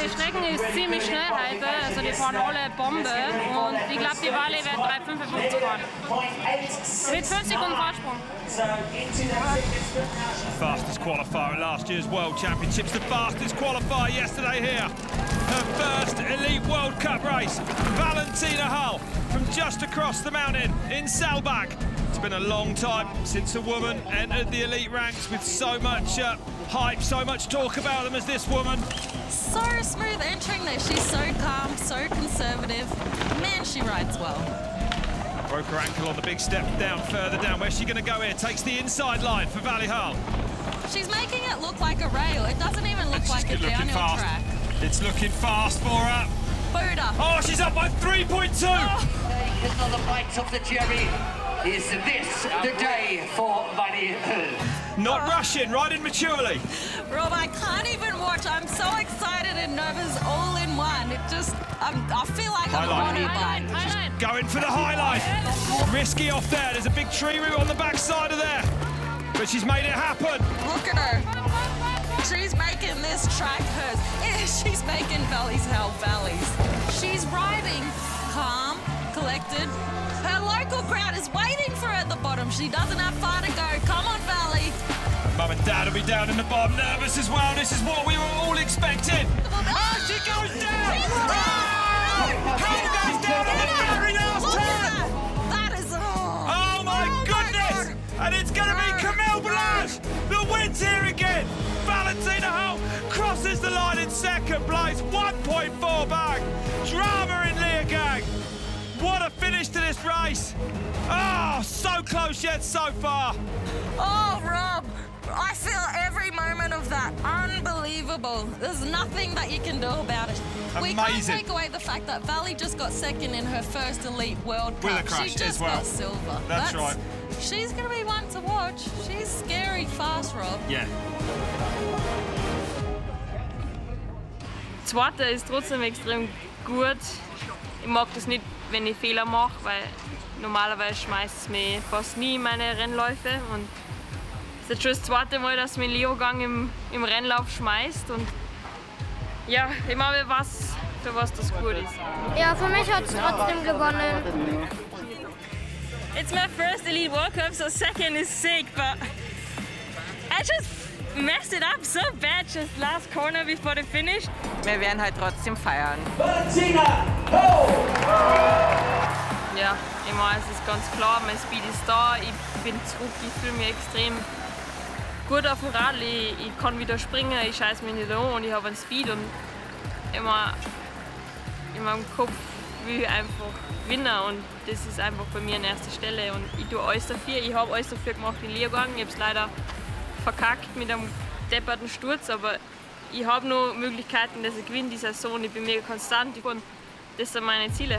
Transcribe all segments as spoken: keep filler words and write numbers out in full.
die Strecke ist ziemlich schnell heute, also die fahren alle Bombe und ich glaube, die Wally wird drei fünfundfünfzig fahren. Mit fünf Sekunden Vorsprung. Fastest qualifier at last year's World Championships, the fastest qualifier yesterday here. Her first Elite World Cup race, Valentina Hull from just across the mountain in Selbach. It's been a long time since a woman entered the elite ranks with so much uh, hype, so much talk about them as this woman. So smooth entering there. She's so calm, so conservative. Man, she rides well. Broke her ankle on the big step down, further down. Where's she going to go here? Takes the inside line for Vali Hull. She's making it look like a rail. It doesn't even look like a downhill fast. track. It's looking fast for her. Buddha. Oh, she's up by three point two. Oh. Another bite of the cherry. Is this the day for Vali Hull? Not oh. rushing, riding maturely. Rob, I can't even watch. I'm so excited and nervous all in one. It just, I'm, I feel like highlight. I'm on Highlight, highlight. Going for the highlight. Risky off there. There's a big tree root on the backside of there. But she's made it happen. Look at her. She's making this track hers. She's making Valley's Hell valleys. She's riding calm, collected. Her local crowd is waiting for her at the bottom. She doesn't have far to go. Come on, Valley. Mum and Dad will be down in the bottom, nervous as well. This is what we were all expecting. Oh, she goes down! Oh! Hull goes down at the very last turn! That is... Oh, oh my oh goodness! My and it's going to be Camille Balage that wins here again. Valentina Hull crosses the line in second place. one point four back. Drama in Leogang. What a finish to this race. Oh, so close yet so far. Oh, Rob, I feel every moment of that. Unbelievable. There's nothing that you can do about it. Amazing. We can't take away the fact that Valley just got second in her first Elite World Cup. With a crash she just as well. got silver. That's, That's right. She's going to be one to watch. She's scary fast, Rob. Yeah. Zweiter ist trotzdem extrem gut. Ich mag das nicht, wenn ich Fehler mache, weil normalerweise schmeißt es mich fast nie in meine Rennläufe. Und es ist jetzt schon das zweite Mal, dass mich Leogang im, im Rennlauf schmeißt. Und ja, ich glaube, was, für was das gut ist. Ja, für mich hat es trotzdem gewonnen. It's my first Elite World Cup, so second is sick, but I just messed it up so bad just last corner before the finish. Wir werden halt trotzdem feiern. Valentina Hull! Ja, ich meine, es ist ganz klar, mein Speed ist da, ich bin zurück, ich fühle mich extrem gut auf dem Rad, ich, ich kann wieder springen, ich scheiße mich nicht an und ich habe einen Speed und immer in meinem Kopf will ich einfach gewinnen und das ist einfach bei mir an erster Stelle und ich tue alles dafür, ich habe alles dafür gemacht in Leogang, ich habe es leider verkackt mit einem depperten Sturz, aber ich habe noch Möglichkeiten, dass ich gewinne die Saison, ich bin mega konstant und das sind meine Ziele.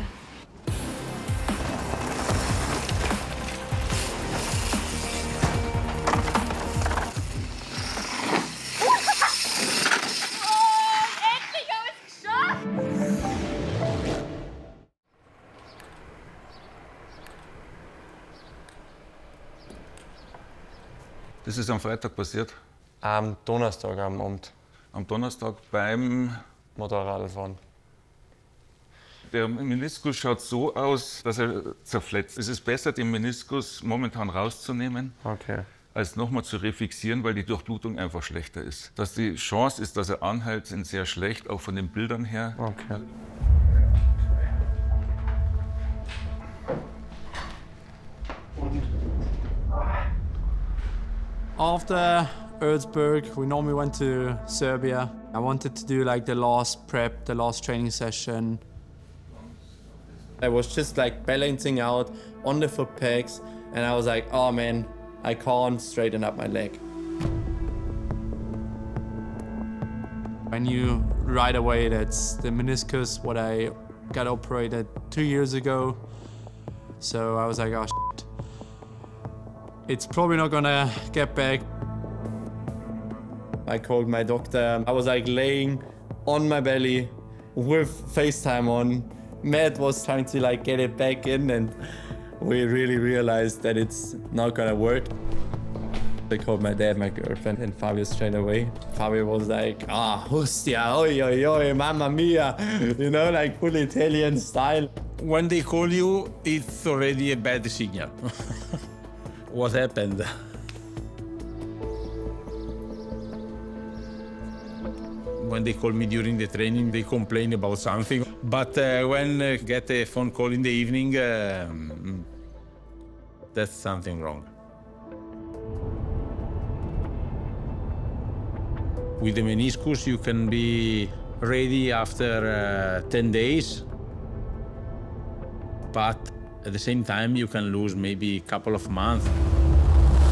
Das ist am Freitag passiert? Am Donnerstag am Abend. Am Donnerstag beim Motorradfahren. Der Meniskus schaut so aus, dass er zerfletzt. Es ist besser, den Meniskus momentan rauszunehmen, okay. als nochmal zu refixieren, weil die Durchblutung einfach schlechter ist. Dass die Chance ist, dass er anhält, sind sehr schlecht, auch von den Bildern her. Okay. After Erzberg, we normally went to Serbia. I wanted to do like the last prep, the last training session. I was just like balancing out on the foot pegs and I was like, oh man, I can't straighten up my leg. I knew right away that's the meniscus, what I got operated two years ago. So I was like, oh shit. It's probably not gonna get back. I called my doctor. I was like laying on my belly with FaceTime on. Matt was trying to like get it back in and we really realized that it's not gonna work. They called my dad my girlfriend and Fabio straight away. Fabio was like, ah, hostia, oi, oi, oi, mamma mia, you know, like full Italian style. When they call you, it's already a bad signal. What happened? When they call me during the training, they complain about something. But uh, when I uh, get a phone call in the evening, uh, that's something wrong. With the meniscus, you can be ready after uh, ten days. But at the same time, you can lose maybe a couple of months.